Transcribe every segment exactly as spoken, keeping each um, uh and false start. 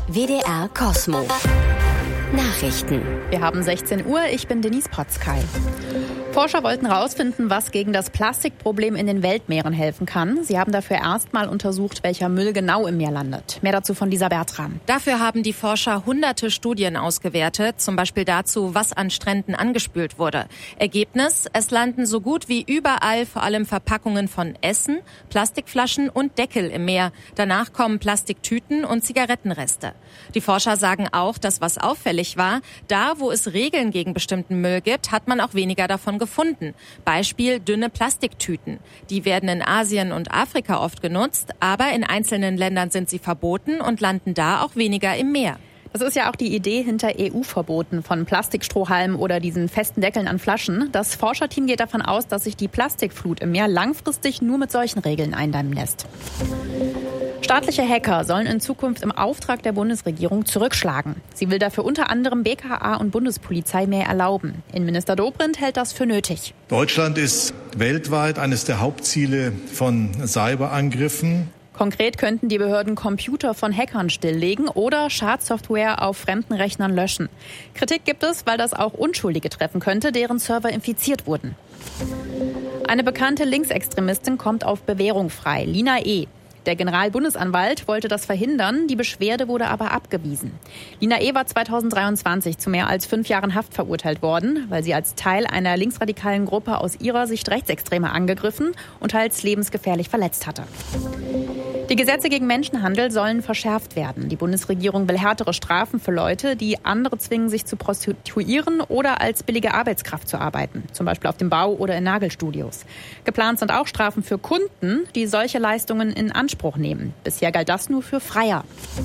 W D R Cosmo. Nachrichten. Wir haben sechzehn Uhr, ich bin Denise Potzkei. Forscher wollten herausfinden, was gegen das Plastikproblem in den Weltmeeren helfen kann. Sie haben dafür erstmal untersucht, welcher Müll genau im Meer landet. Mehr dazu von Lisa Bertram. Dafür haben die Forscher hunderte Studien ausgewertet, zum Beispiel dazu, was an Stränden angespült wurde. Ergebnis: Es landen so gut wie überall vor allem Verpackungen von Essen, Plastikflaschen und Deckel im Meer. Danach kommen Plastiktüten und Zigarettenreste. Die Forscher sagen auch, dass was auffällig war: Da, wo es Regeln gegen bestimmten Müll gibt, hat man auch weniger davon gefunden. Beispiel dünne Plastiktüten. Die werden in Asien und Afrika oft genutzt, aber in einzelnen Ländern sind sie verboten und landen da auch weniger im Meer. Das ist ja auch die Idee hinter E U-Verboten von Plastikstrohhalmen oder diesen festen Deckeln an Flaschen. Das Forscherteam geht davon aus, dass sich die Plastikflut im Meer langfristig nur mit solchen Regeln eindämmen lässt. Staatliche Hacker sollen in Zukunft im Auftrag der Bundesregierung zurückschlagen. Sie will dafür unter anderem B K A und Bundespolizei mehr erlauben. Innenminister Dobrindt hält das für nötig. Deutschland ist weltweit eines der Hauptziele von Cyberangriffen. Konkret könnten die Behörden Computer von Hackern stilllegen oder Schadsoftware auf fremden Rechnern löschen. Kritik gibt es, weil das auch Unschuldige treffen könnte, deren Server infiziert wurden. Eine bekannte Linksextremistin kommt auf Bewährung frei, Lina E. Der Generalbundesanwalt wollte das verhindern, die Beschwerde wurde aber abgewiesen. Lina E. war zweitausenddreiundzwanzig zu mehr als fünf Jahren Haft verurteilt worden, weil sie als Teil einer linksradikalen Gruppe aus ihrer Sicht Rechtsextreme angegriffen und teils lebensgefährlich verletzt hatte. Die Gesetze gegen Menschenhandel sollen verschärft werden. Die Bundesregierung will härtere Strafen für Leute, die andere zwingen, sich zu prostituieren oder als billige Arbeitskraft zu arbeiten, zum Beispiel auf dem Bau oder in Nagelstudios. Geplant sind auch Strafen für Kunden, die solche Leistungen in Anspruch nehmen. Bisher galt das nur für Freier.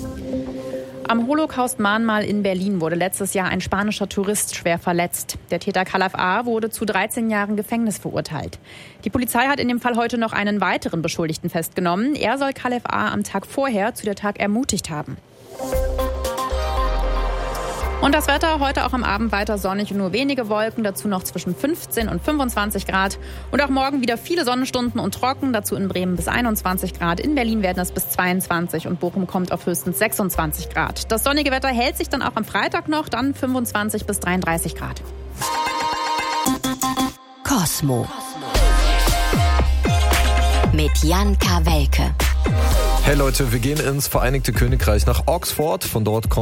Am Holocaust-Mahnmal in Berlin wurde letztes Jahr ein spanischer Tourist schwer verletzt. Der Täter Khalaf A. wurde zu dreizehn Jahren Gefängnis verurteilt. Die Polizei hat in dem Fall heute noch einen weiteren Beschuldigten festgenommen. Er soll Khalaf A. am Tag vorher zu der Tat ermutigt haben. Und das Wetter heute auch am Abend weiter sonnig und nur wenige Wolken, dazu noch zwischen fünfzehn und fünfundzwanzig Grad. Und auch morgen wieder viele Sonnenstunden und trocken, dazu in Bremen bis einundzwanzig Grad. In Berlin werden es bis zweiundzwanzig und Bochum kommt auf höchstens sechsundzwanzig Grad. Das sonnige Wetter hält sich dann auch am Freitag noch, dann fünfundzwanzig bis dreiunddreißig Grad. Cosmo. Mit Jan Kawelke. Hey Leute, wir gehen ins Vereinigte Königreich nach Oxford. Von dort kommt